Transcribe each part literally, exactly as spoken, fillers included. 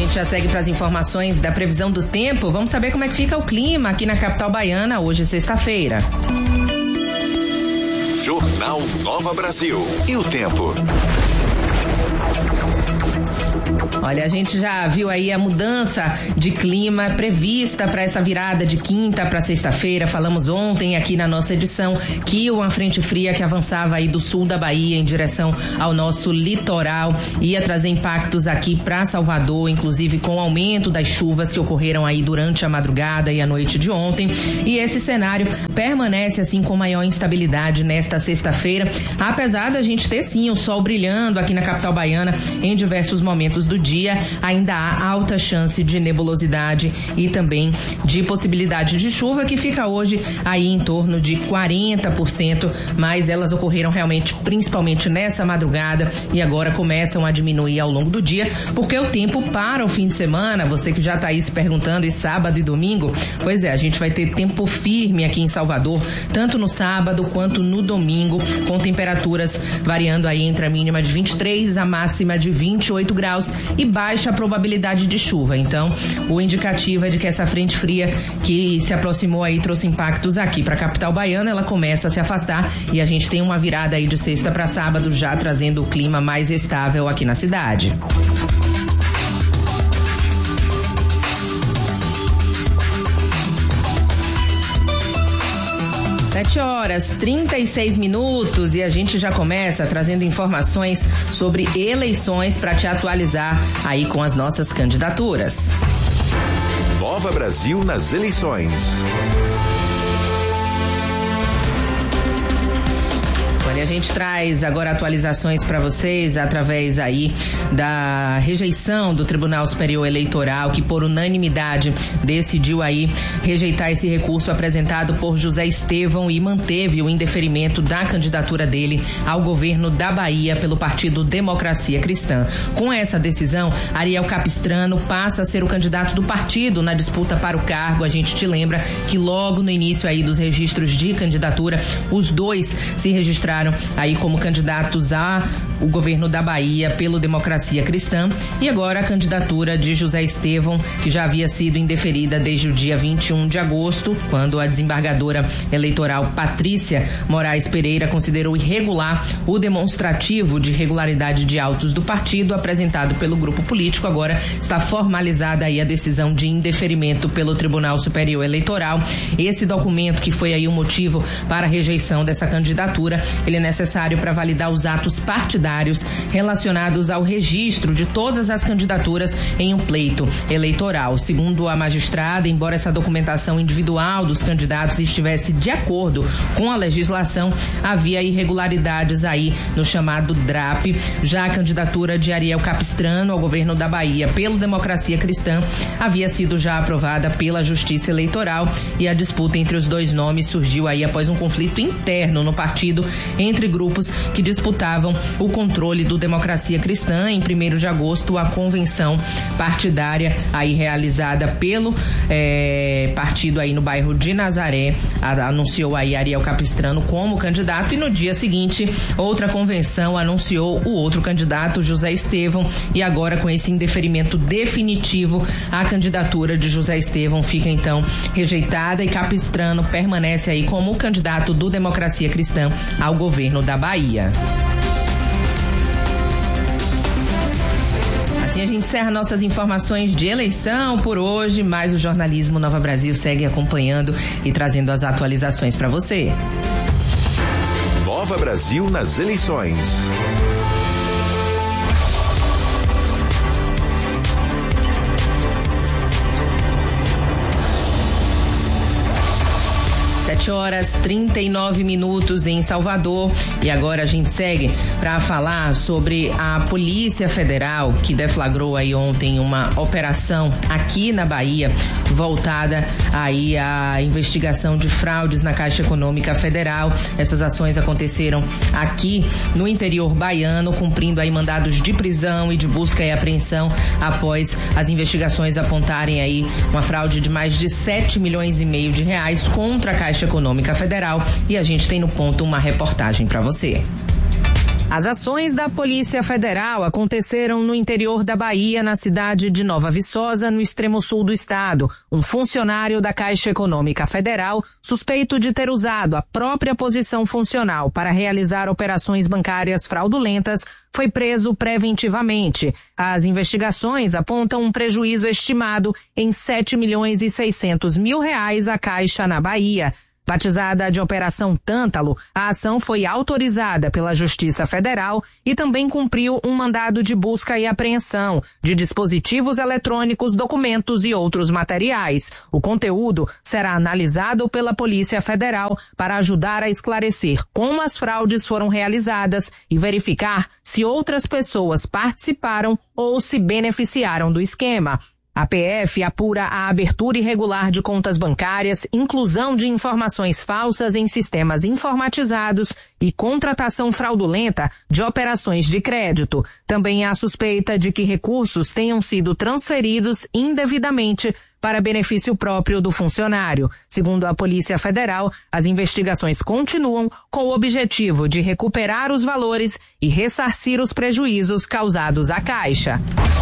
gente já segue para as informações da previsão do tempo. Vamos saber como é que fica o clima aqui na capital baiana hoje, sexta-feira. Jornal Nova Brasil. E o tempo? Olha, a gente já viu aí a mudança de clima prevista para essa virada de quinta para sexta-feira. Falamos ontem aqui na nossa edição que uma frente fria que avançava aí do sul da Bahia em direção ao nosso litoral ia trazer impactos aqui para Salvador, inclusive com o aumento das chuvas que ocorreram aí durante a madrugada e a noite de ontem. E esse cenário permanece assim com maior instabilidade nesta sexta-feira, apesar da gente ter sim o sol brilhando aqui na capital baiana em diversos momentos do dia. Ainda há alta chance de nebulosidade e também de possibilidade de chuva, que fica hoje aí em torno de quarenta por cento, mas elas ocorreram realmente principalmente nessa madrugada e agora começam a diminuir ao longo do dia, porque o tempo para o fim de semana, você que já está aí se perguntando, e sábado e domingo, pois é, a gente vai ter tempo firme aqui em Salvador, tanto no sábado quanto no domingo, com temperaturas variando aí entre a mínima de vinte e três, a máxima de vinte e oito graus e baixa a probabilidade de chuva. Então, o indicativo é de que essa frente fria que se aproximou aí trouxe impactos aqui para a capital baiana, ela começa a se afastar e a gente tem uma virada aí de sexta para sábado já trazendo o clima mais estável aqui na cidade. Sete horas, trinta e seis minutos e a gente já começa trazendo informações sobre eleições para te atualizar aí com as nossas candidaturas. Nova Brasil nas eleições. E a gente traz agora atualizações para vocês através aí da rejeição do Tribunal Superior Eleitoral, que por unanimidade decidiu aí rejeitar esse recurso apresentado por José Estevão e manteve o indeferimento da candidatura dele ao governo da Bahia pelo Partido Democracia Cristã. Com essa decisão, Ariel Capistrano passa a ser o candidato do partido na disputa para o cargo. A gente te lembra que logo no início aí dos registros de candidatura, os dois se registraram aí como candidatos ao governo da Bahia pelo Democracia Cristã, e agora a candidatura de José Estevão, que já havia sido indeferida desde o dia vinte e um de agosto, quando a desembargadora eleitoral Patrícia Moraes Pereira considerou irregular o demonstrativo de regularidade de autos do partido apresentado pelo grupo político. Agora está formalizada aí a decisão de indeferimento pelo Tribunal Superior Eleitoral. Esse documento, que foi aí o motivo para a rejeição dessa candidatura, ele é necessário para validar os atos partidários relacionados ao registro de todas as candidaturas em um pleito eleitoral. Segundo a magistrada, embora essa documentação individual dos candidatos estivesse de acordo com a legislação, havia irregularidades aí no chamado D R A P. Já a candidatura de Ariel Capistrano ao governo da Bahia pelo Democracia Cristã havia sido já aprovada pela Justiça Eleitoral, e a disputa entre os dois nomes surgiu aí após um conflito interno no partido entre grupos que disputavam o controle do Democracia Cristã. Em primeiro de agosto, a convenção partidária aí realizada pelo é, partido aí no bairro de Nazaré a, anunciou aí Ariel Capistrano como candidato, e no dia seguinte outra convenção anunciou o outro candidato, José Estevão, e agora com esse indeferimento definitivo, a candidatura de José Estevão fica então rejeitada e Capistrano permanece aí como o candidato do Democracia Cristã ao governo da Bahia. Assim a gente encerra nossas informações de eleição por hoje, mas o jornalismo Nova Brasil segue acompanhando e trazendo as atualizações para você. Nova Brasil nas eleições. sete horas, trinta e nove minutos em Salvador, e agora a gente segue para falar sobre a Polícia Federal, que deflagrou aí ontem uma operação aqui na Bahia voltada aí à investigação de fraudes na Caixa Econômica Federal. Essas ações aconteceram aqui no interior baiano, cumprindo aí mandados de prisão e de busca e apreensão após as investigações apontarem aí uma fraude de mais de sete milhões e meio de reais contra a Caixa Econômica Federal, e a gente tem no ponto uma reportagem para você. As ações da Polícia Federal aconteceram no interior da Bahia, na cidade de Nova Viçosa, no extremo sul do estado. Um funcionário da Caixa Econômica Federal, suspeito de ter usado a própria posição funcional para realizar operações bancárias fraudulentas, foi preso preventivamente. As investigações apontam um prejuízo estimado em sete milhões e seiscentos mil reais à Caixa na Bahia. Batizada de Operação Tântalo, a ação foi autorizada pela Justiça Federal e também cumpriu um mandado de busca e apreensão de dispositivos eletrônicos, documentos e outros materiais. O conteúdo será analisado pela Polícia Federal para ajudar a esclarecer como as fraudes foram realizadas e verificar se outras pessoas participaram ou se beneficiaram do esquema. A P F apura a abertura irregular de contas bancárias, inclusão de informações falsas em sistemas informatizados e contratação fraudulenta de operações de crédito. Também há suspeita de que recursos tenham sido transferidos indevidamente para benefício próprio do funcionário. Segundo a Polícia Federal, as investigações continuam com o objetivo de recuperar os valores e ressarcir os prejuízos causados à Caixa.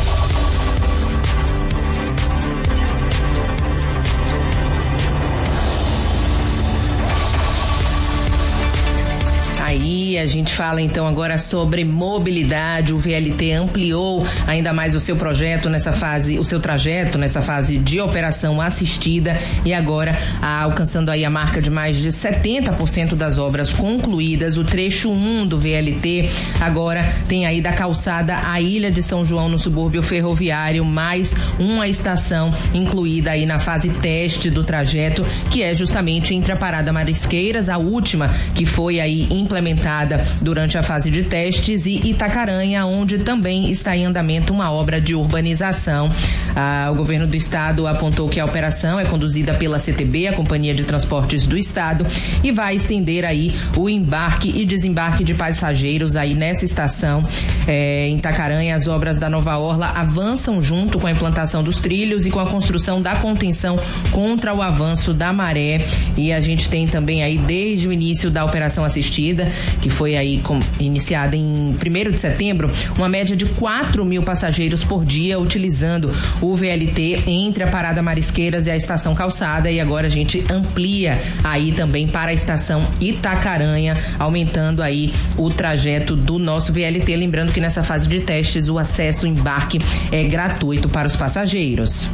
Aí a gente fala então agora sobre mobilidade. O V L T ampliou ainda mais o seu projeto nessa fase, o seu trajeto nessa fase de operação assistida e agora alcançando aí a marca de mais de setenta por cento das obras concluídas. O trecho um do V L T agora tem aí da calçada à Ilha de São João no subúrbio ferroviário, mais uma estação incluída aí na fase teste do trajeto, que é justamente entre a Parada Marisqueiras, a última que foi aí implementada durante a fase de testes, e Itacaranha, onde também está em andamento uma obra de urbanização. Ah, o governo do estado apontou que a operação é conduzida pela C T B, a Companhia de Transportes do Estado, e vai estender aí o embarque e desembarque de passageiros aí nessa estação. É, em Itacaranha, as obras da Nova Orla avançam junto com a implantação dos trilhos e com a construção da contenção contra o avanço da maré, e a gente tem também aí desde o início da operação assistida, que foi aí com, iniciada em primeiro de setembro, uma média de quatro mil passageiros por dia utilizando o V L T entre a Parada Marisqueiras e a Estação Calçada, e agora a gente amplia aí também para a Estação Itacaranha, aumentando aí o trajeto do nosso V L T. Lembrando que nessa fase de testes o acesso, o embarque é gratuito para os passageiros.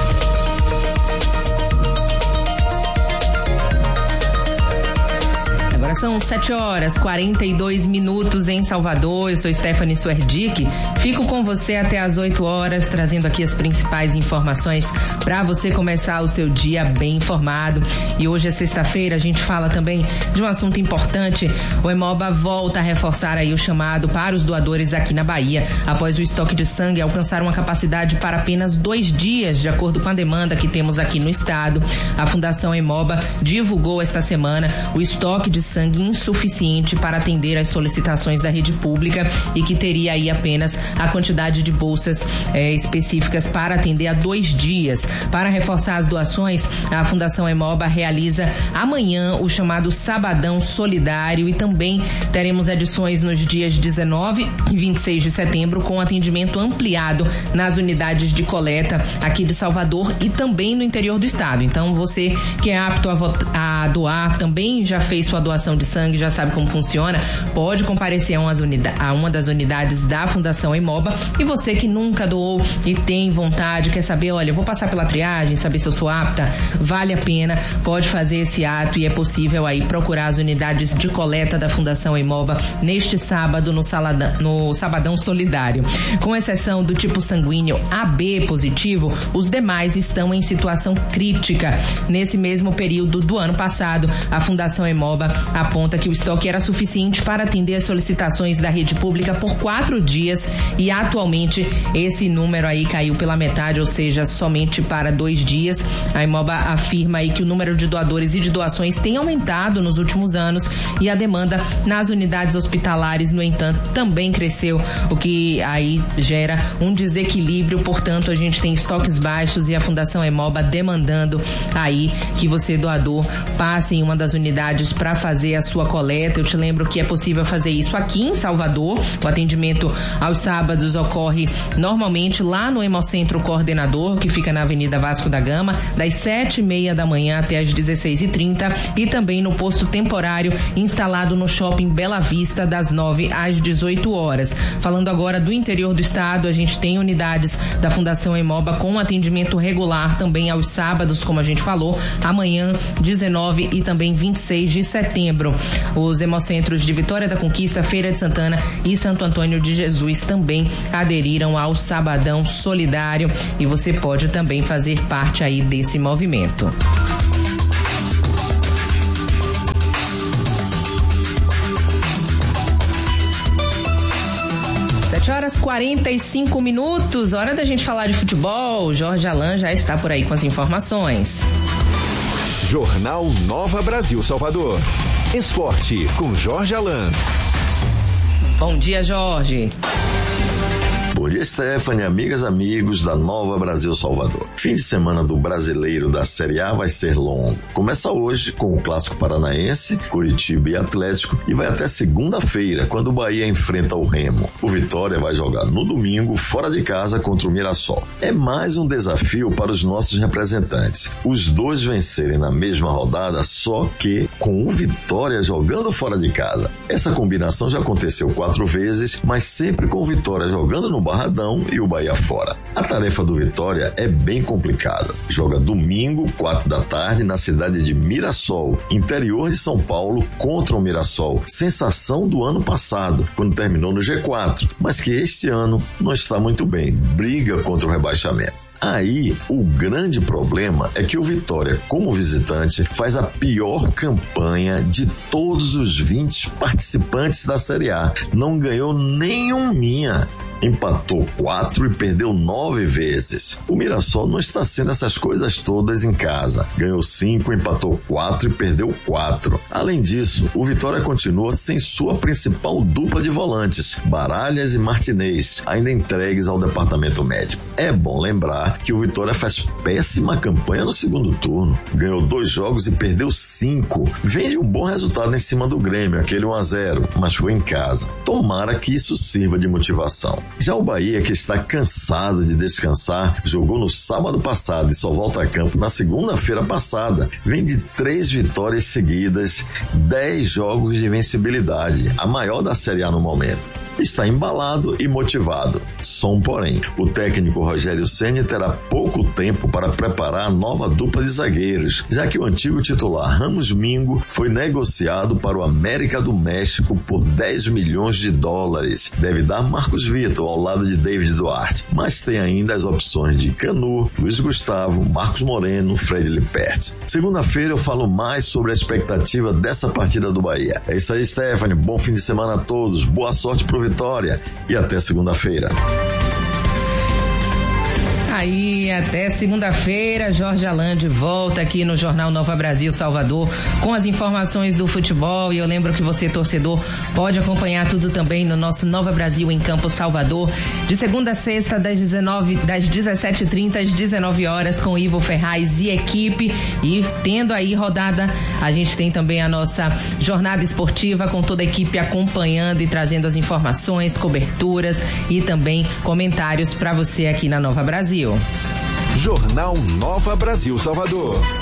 São sete horas e quarenta e dois minutos em Salvador. Eu sou Stephanie Suerdick. Fico com você até às oito horas, trazendo aqui as principais informações para você começar o seu dia bem informado. E hoje é sexta-feira, a gente fala também de um assunto importante. O Hemoba volta a reforçar aí o chamado para os doadores aqui na Bahia, após o estoque de sangue alcançar uma capacidade para apenas dois dias, de acordo com a demanda que temos aqui no estado. A Fundação Hemoba divulgou esta semana o estoque de sangue insuficiente para atender às solicitações da rede pública e que teria aí apenas a quantidade de bolsas eh, específicas para atender a dois dias. Para reforçar as doações, a Fundação Hemoba realiza amanhã o chamado Sabadão Solidário, e também teremos edições nos dias dezenove e vinte e seis de setembro com atendimento ampliado nas unidades de coleta aqui de Salvador e também no interior do estado. Então você que é apto a, votar, a doar, também já fez sua doação de sangue, já sabe como funciona, pode comparecer a, umas unida- a uma das unidades da Fundação Hemoba. E você que nunca doou e tem vontade, quer saber, olha, eu vou passar pela triagem, saber se eu sou apta, vale a pena, pode fazer esse ato, e é possível aí procurar as unidades de coleta da Fundação Hemoba neste sábado no, saladão, no Sabadão Solidário. Com exceção do tipo sanguíneo A B positivo, os demais estão em situação crítica. Nesse mesmo período do ano passado, a Fundação Hemoba aponta que o estoque era suficiente para atender as solicitações da rede pública por quatro dias, e atualmente esse número aí caiu pela metade, ou seja, somente para dois dias. A Hemoba afirma aí que o número de doadores e de doações tem aumentado nos últimos anos, e a demanda nas unidades hospitalares, no entanto, também cresceu, o que aí gera um desequilíbrio. Portanto, a gente tem estoques baixos e a Fundação Hemoba demandando aí que você, doador, passe em uma das unidades para fazer fazer a sua coleta. Eu te lembro que é possível fazer isso aqui em Salvador. O atendimento aos sábados ocorre normalmente lá no Hemocentro Coordenador, que fica na Avenida Vasco da Gama, das sete e meia da manhã até as dezesseis e trinta, e também no posto temporário instalado no Shopping Bela Vista, das nove às dezoito horas. Falando agora do interior do estado, a gente tem unidades da Fundação Hemoba com atendimento regular também aos sábados, como a gente falou, amanhã, dezenove e também vinte e seis de setembro. Os hemocentros de Vitória da Conquista, Feira de Santana e Santo Antônio de Jesus também aderiram ao Sabadão Solidário, e você pode também fazer parte aí desse movimento. sete horas e quarenta e cinco minutos, hora da gente falar de futebol. Jorge Alain já está por aí com as informações. Jornal Nova Brasil Salvador. Esporte com Jorge Alain. Bom dia, Jorge. Bom dia, Stephanie, amigas, amigos da Nova Brasil Salvador. Fim de semana do Brasileiro da Série A vai ser longo. Começa hoje com o Clássico Paranaense, Curitiba e Atlético, e vai até segunda-feira, quando o Bahia enfrenta o Remo. O Vitória vai jogar no domingo, fora de casa, contra o Mirassol. É mais um desafio para os nossos representantes. Os dois vencerem na mesma rodada, só que com o Vitória jogando fora de casa. Essa combinação já aconteceu quatro vezes, mas sempre com o Vitória jogando no Barradão e o Bahia fora. A tarefa do Vitória é bem complicada. Joga domingo, quatro da tarde, na cidade de Mirassol, interior de São Paulo, contra o Mirassol. Sensação do ano passado, quando terminou no G quatro, mas que este ano não está muito bem. Briga contra o rebaixamento. Aí, o grande problema é que o Vitória, como visitante, faz a pior campanha de todos os vinte participantes da Série A. Não ganhou nenhuminha. Empatou quatro e perdeu nove vezes. O Mirassol não está sendo essas coisas todas em casa. Ganhou cinco, empatou quatro e perdeu quatro. Além disso, o Vitória continua sem sua principal dupla de volantes, Baralhas e Martinez, ainda entregues ao departamento médico. É bom lembrar que o Vitória faz péssima campanha no segundo turno. Ganhou dois jogos e perdeu cinco. Vem de um bom resultado em cima do Grêmio, aquele um a zero, mas foi em casa. Tomara que isso sirva de motivação. Já o Bahia, que está cansado de descansar, jogou no sábado passado e só volta a campo na segunda-feira passada. Vem de três vitórias seguidas, dez jogos de vencibilidade, a maior da Série A no momento. Está embalado e motivado. Só um porém, o técnico Rogério Ceni terá pouco tempo para preparar a nova dupla de zagueiros, já que o antigo titular Ramos Mingo foi negociado para o América do México por dez milhões de dólares. Deve dar Marcos Vitor ao lado de David Duarte, mas tem ainda as opções de Canu, Luiz Gustavo, Marcos Moreno, Fred Lippert. Segunda-feira eu falo mais sobre a expectativa dessa partida do Bahia. É isso aí, Stephanie. Bom fim de semana a todos. Boa sorte pro Vitória e até segunda-feira. Aí, até segunda-feira, Jorge Alain de volta aqui no Jornal Nova Brasil Salvador com as informações do futebol. E eu lembro que você, torcedor, pode acompanhar tudo também no nosso Nova Brasil em Campo Salvador, de segunda a sexta, das, dezenove, das dezessete e trinta às dezenove horas, com Ivo Ferraz e equipe. E tendo aí rodada, a gente tem também a nossa jornada esportiva com toda a equipe acompanhando e trazendo as informações, coberturas e também comentários para você aqui na Nova Brasil. Jornal Nova Brasil Salvador.